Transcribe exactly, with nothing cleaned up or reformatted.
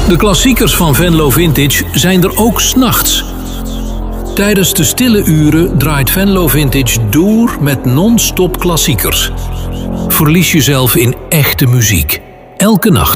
De klassiekers van Venlo Vintage zijn er ook 's nachts. Tijdens de stille uren draait Venlo Vintage door met non-stop klassiekers. Verlies jezelf in echte muziek. Elke nacht.